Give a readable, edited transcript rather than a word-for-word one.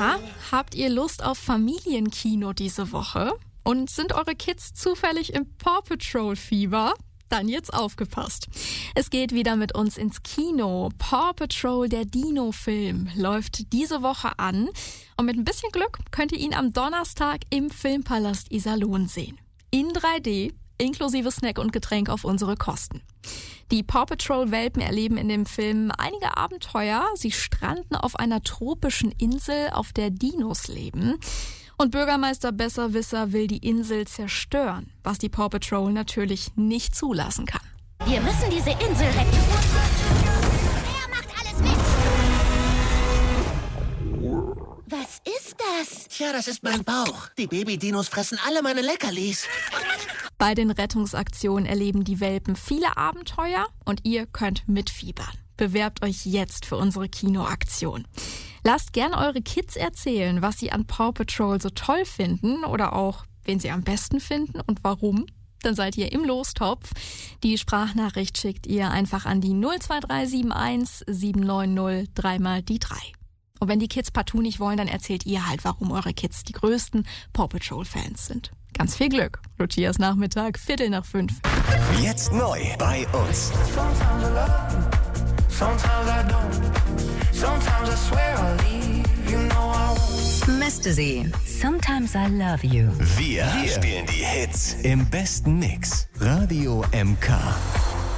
Na, habt ihr Lust auf Familienkino diese Woche? Und sind eure Kids zufällig im Paw Patrol Fieber? Dann jetzt aufgepasst. Es geht wieder mit uns ins Kino. Paw Patrol, der Dino-Film, läuft diese Woche an. Und mit ein bisschen Glück könnt ihr ihn am Donnerstag im Filmpalast Iserlohn sehen. In 3D, inklusive Snack und Getränk auf unsere Kosten. Die Paw Patrol-Welpen erleben in dem Film einige Abenteuer. Sie stranden auf einer tropischen Insel, auf der Dinos leben. Und Bürgermeister Besserwisser will die Insel zerstören, was die Paw Patrol natürlich nicht zulassen kann. Wir müssen diese Insel retten. Wer macht alles mit? Was ist das? Tja, das ist mein Bauch. Die Baby-Dinos fressen alle meine Leckerlis. Bei den Rettungsaktionen erleben die Welpen viele Abenteuer und ihr könnt mitfiebern. Bewerbt euch jetzt für unsere Kinoaktion. Lasst gern eure Kids erzählen, was sie an Paw Patrol so toll finden oder auch, wen sie am besten finden und warum. Dann seid ihr im Lostopf. Die Sprachnachricht schickt ihr einfach an die 02371 790 3 die 3. Und wenn die Kids partout nicht wollen, dann erzählt ihr halt, warum eure Kids die größten Paw Patrol-Fans sind. Ganz viel Glück. Lucias Nachmittag, 4:45. Jetzt neu bei uns. Mr. Z, Sometimes I Love You. Wir spielen die Hits im besten Mix. Radio MK.